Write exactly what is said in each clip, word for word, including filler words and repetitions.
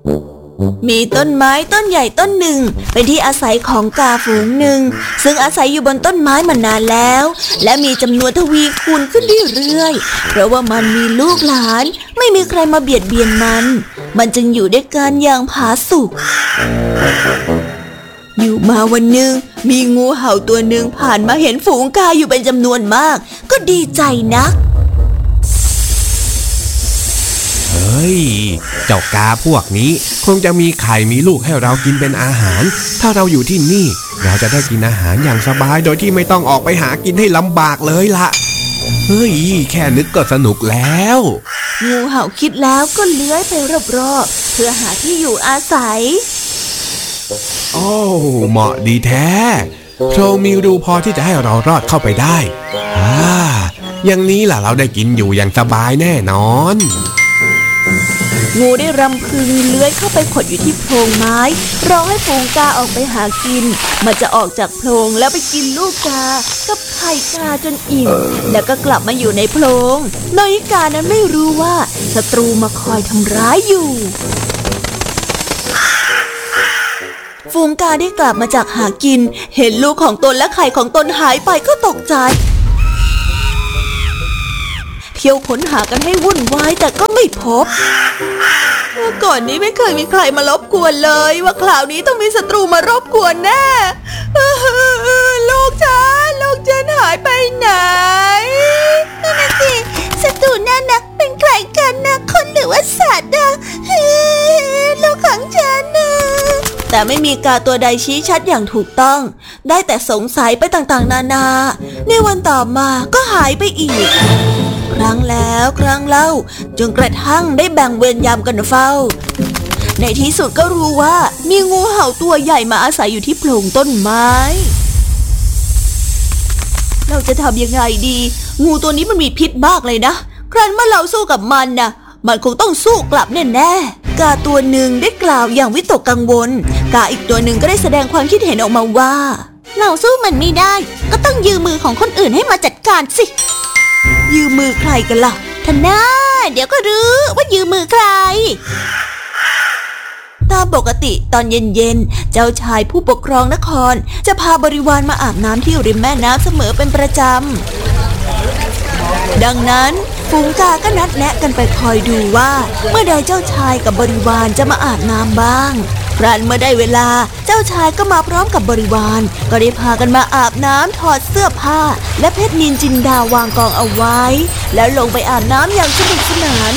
มีต้นไม้ต้นใหญ่ต้นหนึ่งเป็นที่อาศัยของกาฝูงหนึ่งซึ่งอาศัยอยู่บนต้นไม้มานานแล้วและมีจำนวนทวีคูณขึ้นเรื่อยๆเพราะว่ามันมีลูกหลานไม่มีใครมาเบียดเบียนมันมันจึงอยู่ด้วยกันอย่างผาสุกอยู่มาวันหนึ่งมีงูเห่าตัวหนึ่งผ่านมาเห็นฝูงกาอยู่เป็นจำนวนมากก็ดีใจนักเฮ้ยเจ้ากาพวกนี้คงจะมีไข่มีลูกให้เรากินเป็นอาหารถ้าเราอยู่ที่นี่เราจะได้กินอาหารอย่างสบายโดยที่ไม่ต้องออกไปหากินให้ลำบากเลยล่ะเฮ้ยแค่นึกก็สนุกแล้วงูเห่าคิดแล้วก็เลื้อยไปรอบๆเพื่อหาที่อยู่อาศัยโอ้เหมาะดีแท้โพรงมีรูพอที่จะให้เรารอดเข้าไปได้อ่าอย่างนี้ล่ะเราได้กินอยู่อย่างสบายแน่นอนงูได้รำพึงเลื้อยเข้าไปขดอยู่ที่โพรงไม้รอให้ฝูงกาออกไปหากินมันจะออกจากโพรงแล้วไปกินลูกกากับไข่กาจนอิ่มแล้วก็กลับมาอยู่ในโพรงน้อยกานั้นไม่รู้ว่าศัตรูมาคอยทำร้ายอยู่ฝูงกาได้กลับมาจากหากินเห็นลูกของตนและไข่ของตนหายไปก็ตกใจเที่ยวค้นหากันให้วุ่นวายแต่ก็ไม่พบเมื่อก่อนนี้ไม่เคยมีใครมารบกวนเลยว่าคราวนี้ต้องมีศัตรูมารบกวนแน่ลูกฉันลูกฉันหายไปไหนนั่นน่ะสิศัตรูนั่นนะเป็นใครกันนะคนหรือว่าสัตว์นะลูกของฉันนะแต่ไม่มีกาตัวใดชี้ชัดอย่างถูกต้องได้แต่สงสัยไปต่างๆนานาในวันต่อมาก็หายไปอีกครั้งแล้วครั้งเล่าจนกระทั่งได้แบ่งเวรยามกันเฝ้าในที่สุดก็รู้ว่ามีงูเห่าตัวใหญ่มาอาศัยอยู่ที่โพรงต้นไม้เราจะทำยังไงดีงูตัวนี้มันมีพิษมากเลยนะครั้นเมื่อเราสู้กับมันนะมันคงต้องสู้กลับแน่ๆกาตัวหนึ่งได้กล่าวอย่างวิตกกังวลกาอีกตัวหนึ่งก็ได้แสดงความคิดเห็นออกมาว่าเราสู้มันไม่ได้ก็ต้องยืมมือของคนอื่นให้มาจัดการสิยืมมือใครกันล่ะท่านน่าเดี๋ยวก็รู้ว่ายืมมือใครตามปกติตอนเย็นๆเจ้าชายผู้ปกครองนครจะพาบริวารมาอาบน้ำที่ริมแม่น้ำเสมอเป็นประจำดังนั้นฝูงกาก็นัดแนะกันไปคอยดูว่าเมื่อใดเจ้าชายกับบริวารจะมาอาบน้ำบ้างครั้นเมื่อได้เวลาเจ้าชายก็มาพร้อมกับบริวารก็ได้พากันมาอาบน้ำถอดเสื้อผ้าและเพชรนินจินดาวางกองเอาไว้แล้วลงไปอาบน้ำอย่างสนุกสนาน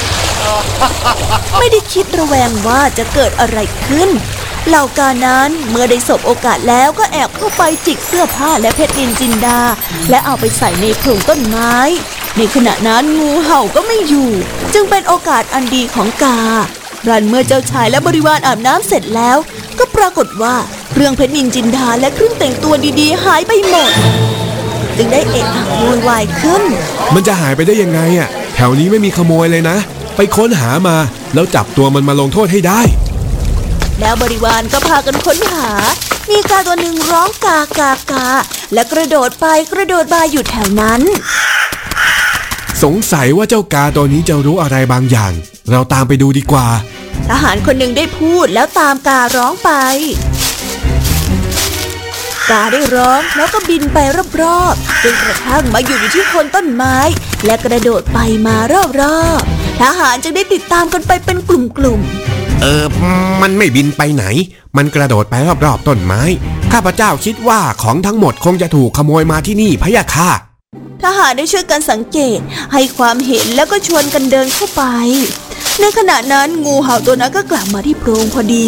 ไม่ได้คิดระแวงว่าจะเกิดอะไรขึ้นเหล่ากานั้นเมื่อได้สบโอกาสแล้วก็แอบเข้าไปจิกเสื้อผ้าและเพชรนินจินดาและเอาไปใส่ในโพรงต้นไม้ในขณะนั้นงูเห่าก็ไม่อยู่จึงเป็นโอกาสอันดีของการันเมื่อเจ้าชายและบริวารอาบน้ำเสร็จแล้วก็ปรากฏว่าเครื่องเพชรนินจินดาและเครื่องแต่งตัวดีๆหายไปหมดจึงได้เอะอะโวยวายขึ้นมันจะหายไปได้ยังไงอ่ะแถวนี้ไม่มีขโมยเลยนะไปค้นหามาแล้วจับตัวมันมาลงโทษให้ได้แล้วบริวารก็พากันค้นหามีกาตัวหนึ่งร้องกากากาและกระโดดไปกระโดดมาอยู่แถวนั้นสงสัยว่าเจ้ากาตัวนี้จะรู้อะไรบางอย่างเราตามไปดูดีกว่าทหารคนหนึ่งได้พูดแล้วตามการ้องไปกาได้ร้องแล้วก็บินไปรอบๆจนกระทั่งมาอยู่ที่โคนต้นไม้และกระโดดไปมารอบๆทหารจึงได้ติดตามกันไปเป็นกลุ่มๆเออมันไม่บินไปไหนมันกระโดดไปรอบๆต้นไม้ข้าพเจ้าคิดว่าของทั้งหมดคงจะถูกขโมยมาที่นี่พะยะค่ะทหารได้ช่วยกันสังเกตให้ความเห็นแล้วก็ชวนกันเดินเข้าไปในขณะนั้นงูเห่าตัวนั้นก็กลับมาที่โพรงพอดี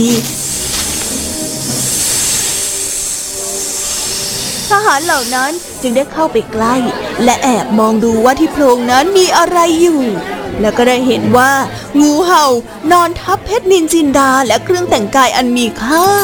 ทหารเหล่านั้นจึงได้เข้าไปใกล้และแอบมองดูว่าที่โพรงนั้นมีอะไรอยู่แล้วก็ได้เห็นว่างูเห่านอนทับเพชรนินจินดาและเครื่องแต่งกายอันมีค่า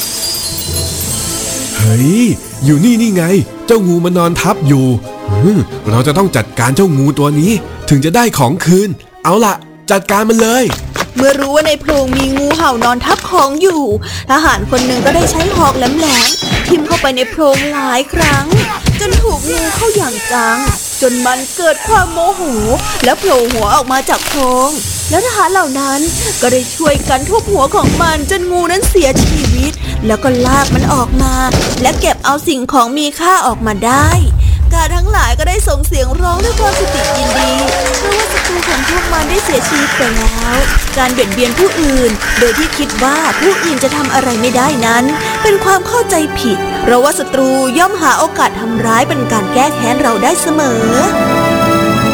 เฮ้ยอยู่นี่นี่ไงเจ้างูมันนอนทับอยู่เราจะต้องจัดการเจ้างูตัวนี้ถึงจะได้ของคืนเอาล่ะจัดการมันเลยเมื่อรู้ว่าในโพรงมีงูเห่านอนทับของอยู่ทหารคนหนึ่งก็ได้ใช้หอกแหลมๆทิ่มเข้าไปในโพรงหลายครั้งจนถูกงูเข้าอย่างจังจนมันเกิดความโมโหและโผล่หัวออกมาจากโพรงแล้วทหารเหล่านั้นก็ได้ช่วยกันทุบหัวของมันจนงูนั้นเสียชีวิตแล้วก็ลากมันออกมาและเก็บเอาสิ่งของมีค่าออกมาได้กาทั้งหลายก็ได้ส่งเสียงร้องด้วยความสุขยินดีเพราะว่าศัตรูของพวกมันได้เสียชีวิตไปแล้วการเบียดเบียนผู้อื่นโดยที่คิดว่าผู้อื่นจะทำอะไรไม่ได้นั้นเป็นความเข้าใจผิดเพราะว่าศัตรูย่อมหาโอกาสทำร้ายเป็นการแก้แค้นเราได้เสมอ